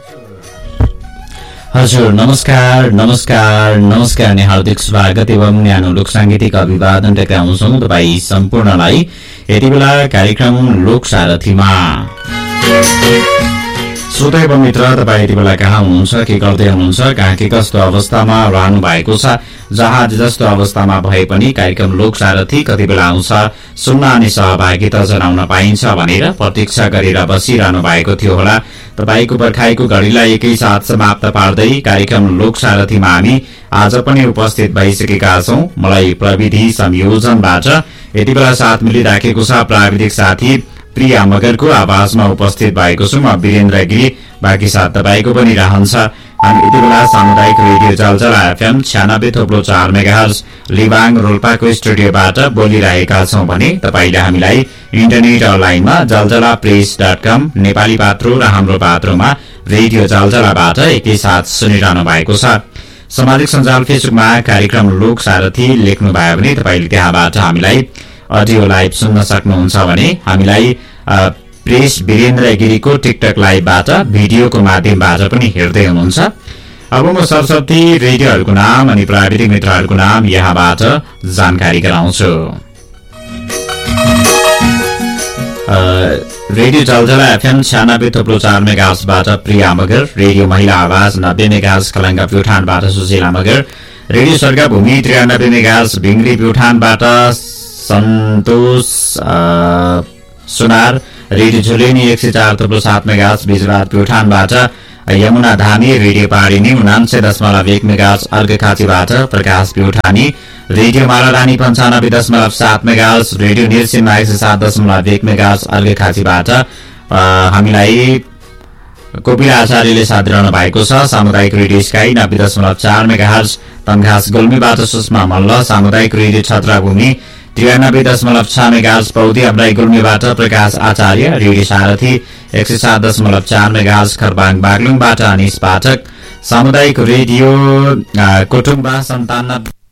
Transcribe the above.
हजुर नमस्कार नमस्कार नमस्कार अनि हार्दिक स्वागत एवं न्यानो लोकसाङ्गीतिक अभिवादन टक्राउँछौँ तपाईँ सम्पूर्णलाई यति बेला कार्यक्रम लोक सारथीमा। श्रोता एवं मित्र, तपाईँ यति बेला कहाँ हुनुहुन्छ, के गर्दै हुनुहुन्छ, कहाँ के कस्तो अवस्थामा रहनु भएको छ, जहाँ जस्तो अवस्थामा भए पनि कार्यक्रम लोक सारथी कति बेला आउँछ, सुन्न अनि सहभागिता जनाउन पाइन्छ भनेर प्रतीक्षा गरेर बसिरहनु भएको थियो होला। तपाईको पर्खाइको घडीलाई एकैसाथ समाप्त पार्दै कार्यक्रम लोक सारथीमा हामी आज पनि उपस्थित भइसकेका छौं। मलाई प्रविधि संयोजनबाट यति बेला साथ मिलिराखेको छ प्राविधिक साथी प्रिया मगरको आवाजमा उपस्थित भएको छु म वीरेन्द्र गिरी। बाँकी साथ तपाईको पनि रहन्छ। हामी यति बेला सामुदायिक रेडियो जलजला एफएम 96.4 मेगाहर्ज लिबाङ रोल्पाको स्टुडियोबाट बोलिरहेका छौं भने तपाईले हामीलाई इन्टरनेट अनलाइनमा जलजलाप्रेस.com नेपाली पात्रो र हाम्रो पात्रोमा रेडियो जलजलाबाट एकैसाथ सुनिरहनु भएको छ। सामाजिक सञ्जाल फेसबुकमा कार्यक्रम लोक सारथी लेख्नुभयो भने तपाईले त्यहाँबाट हामीलाई अडियो लाइभ सुन्न सक्नुहुन्छ भने हामीलाई प्रेस वीरेन्द्र गिरीको टिकटक लाइभबाट भिडियोको माध्यमबाट पनि हेर्दै हुनुहुन्छ। अब म सरस्वती रेडियोहरूको नाम अनि प्राविधिक मित्रहरूको नाम यहाँबाट जानकारी गराउँछु। रेडियो जलजला एफएम 96.4 मेगाहर्जबाट प्रिया मगर, रेडियो महिला आवाज 90 मेगाहर्ज खलङ्गा प्युठानबाट सुशीला मगर, रेडियो सर्गा भूमि 93 मेगाहर्ज भिङ्ग्री प्युठानबाट सन्तोष सुनार, रेडियो झुलेनी 104.7 मेगाहर्ज बिजबार प्युठानबाट यमुना धामी, रेडियो पाडिनी 99.1 मेगाहर्ज अर्घखाँचीबाट प्रकाश प्युठानी, रेडियो मालारानी 95.7 मेगाहर्ज, रेडियो निर्सिनमा 107.1 मेगाहर्ज अर्घखाँचीबाट हामीलाई कोपिला आचार्यले साथ दिइरहनु भएको छ। सामुदायिक radio sky 90.4 megahertz तनघास गुल्मीबाट Sushma Malla, सामुदायिक रेडियो छत्रभूमि 93.6 मेगाहर्ज पौधी अमराई गुल्मीबाट प्रकाश आचार्य, रेडियो सारथी 107.4 मेगाहर्ज खरबाङ बागलुङबाट अनिस पाठक, सामुदायिक रेडियो कुटुम्बा 97